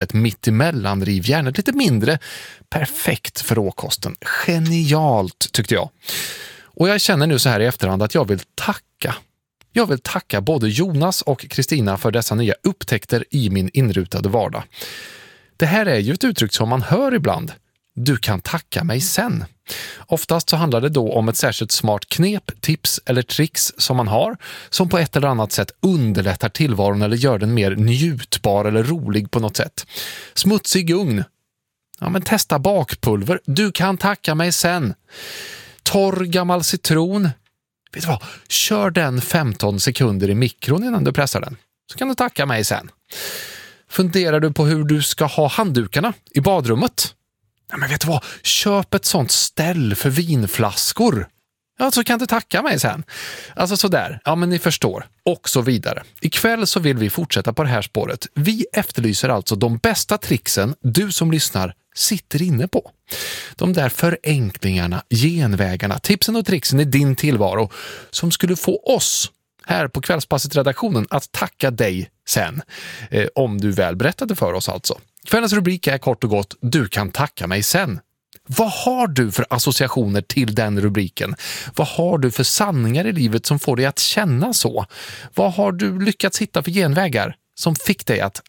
ett mittemellan-rivjärn, ett lite mindre, perfekt för råkosten. Genialt, tyckte jag. Och jag känner nu så här i efterhand att jag vill tacka både Jonas och Kristina för dessa nya upptäckter i min inrutade vardag. Det här är ju ett uttryck som man hör ibland. Du kan tacka mig sen. Oftast så handlar det då om ett särskilt smart knep, tips eller tricks som man har, som på ett eller annat sätt underlättar tillvaron eller gör den mer njutbar eller rolig på något sätt. Smutsig ugn. Ja, men testa bakpulver. Du kan tacka mig sen. Torr gammal citron. Vet du vad? Kör den 15 sekunder i mikron innan du pressar den. Så kan du tacka mig sen. Funderar du på hur du ska ha handdukarna i badrummet? Ja, men vet du vad? Köp ett sånt ställ för vinflaskor. Ja, så kan du tacka mig sen. Alltså sådär. Ja, men ni förstår. Och så vidare. Ikväll så vill vi fortsätta på det här spåret. Vi efterlyser alltså de bästa tricksen du som lyssnar sitter inne på. De där förenklingarna, genvägarna, tipsen och tricksen i din tillvaro som skulle få oss här på Kvällspasset-redaktionen att tacka dig sen. Om du väl berättade för oss alltså. Kvällens rubrik är kort och gott: Du kan tacka mig sen. Vad har du för associationer till den rubriken? Vad har du för sanningar i livet som får dig att känna så? Vad har du lyckats hitta för genvägar som fick dig att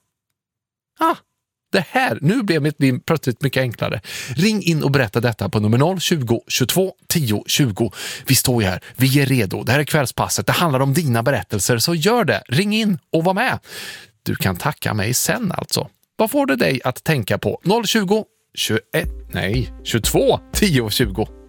det här, nu blev mitt liv plötsligt mycket enklare. Ring in och berätta detta på nummer 020 22 10 20. Vi står ju här, vi är redo. Det här är Kvällspasset, det handlar om dina berättelser, så gör det. Ring in och var med. Du kan tacka mig sen alltså. Vad får det dig att tänka på? 020 22 10 20.